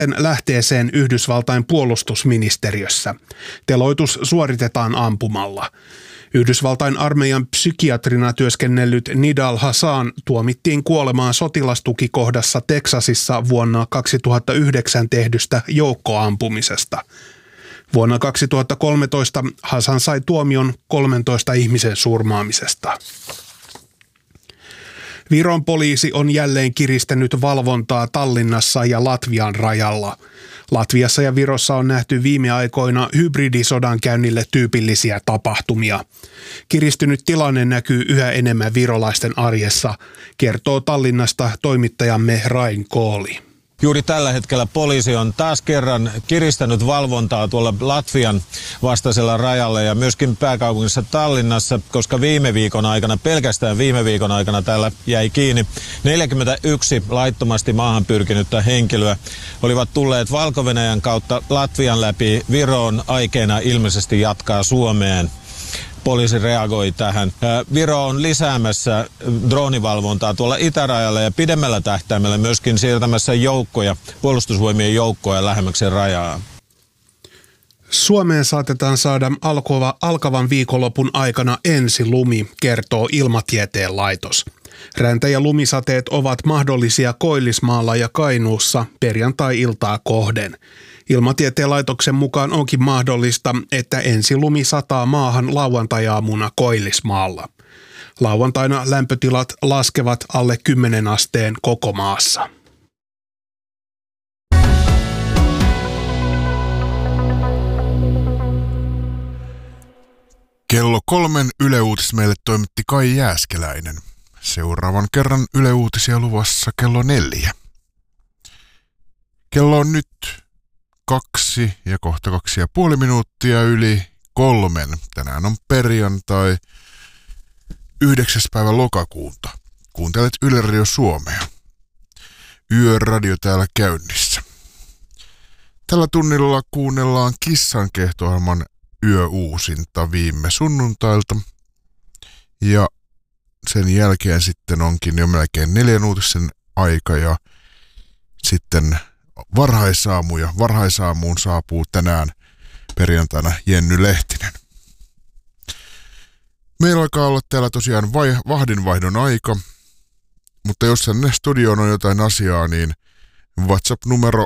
lähteeseen Yhdysvaltain puolustusministeriössä. Teloitus suoritetaan ampumalla. Yhdysvaltain armeijan psykiatrina työskennellyt Nidal Hasan tuomittiin kuolemaan sotilastukikohdassa Teksasissa vuonna 2009 tehdystä joukkoampumisesta. Vuonna 2013 Hasan sai tuomion 13 ihmisen surmaamisesta. Viron poliisi on jälleen kiristänyt valvontaa Tallinnassa ja Latvian rajalla. Latviassa ja Virossa on nähty viime aikoina hybridisodankäynnille tyypillisiä tapahtumia. Kiristynyt tilanne näkyy yhä enemmän virolaisten arjessa, kertoo Tallinnasta toimittajamme Rain Kooli. Juuri tällä hetkellä poliisi on taas kerran kiristänyt valvontaa tuolla Latvian vastaisella rajalla ja myöskin pääkaupungissa Tallinnassa, koska pelkästään viime viikon aikana täällä jäi kiinni 41 laittomasti maahan pyrkinyttä henkilöä. Olivat tulleet Valko-Venäjän kautta Latvian läpi Viroon aikeena ilmeisesti jatkaa Suomeen. Poliisi reagoi tähän. Viro on lisäämässä droonivalvontaa tuolla itärajalla ja pidemmällä tähtäimellä myöskin siirtämässä puolustusvoimien joukkoja lähemmäksi rajaa. Suomeen saatetaan saada alkavan viikonlopun aikana ensilumi, kertoo Ilmatieteen laitos. Räntä- ja lumisateet ovat mahdollisia Koillismaalla ja Kainuussa perjantai-iltaa kohden. Ilmatieteen laitoksen mukaan onkin mahdollista, että ensilumi sataa maahan lauantai-aamuna Koillismaalla. Lauantaina lämpötilat laskevat alle 10 asteen koko maassa. Kello 3 Yle Uutis meille toimitti Kai Jääskeläinen. Seuraavan kerran Yle Uutisia luvassa kello 4. Kello on nyt 2 ja kohta 2,5 minuuttia yli 3. Tänään on perjantai 9. päivä lokakuuta. Kuuntelet Yle Radio Suomea. Yöradio täällä käynnissä. Tällä tunnilla kuunnellaan Kissan kehto-ohjelman yöuusinta viime sunnuntailta. Ja sen jälkeen sitten onkin jo melkein 4 uutisen aika ja sitten varhaisaamu ja varhaisaamuun saapuu tänään perjantaina Jenny Lehtinen. Meillä alkaa olla täällä tosiaan vahdinvaihdon aika, mutta jos tänne studioon on jotain asiaa, niin WhatsApp-numero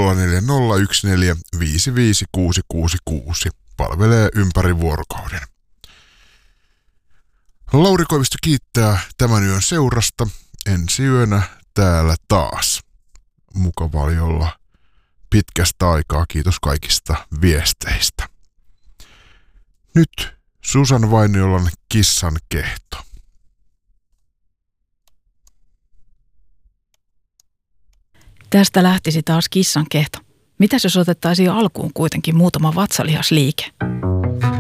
0401455666 palvelee ympäri vuorokauden. Lauri Koivisto kiittää tämän yön seurasta. Ensi yönä täällä taas. Mukava oli olla pitkästä aikaa. Kiitos kaikista viesteistä. Nyt Susan Vainiolan Kissan kehto. Tästä lähtisi taas kissan kehto. Mitäs jos otettaisiin alkuun kuitenkin muutama vatsalihasliike?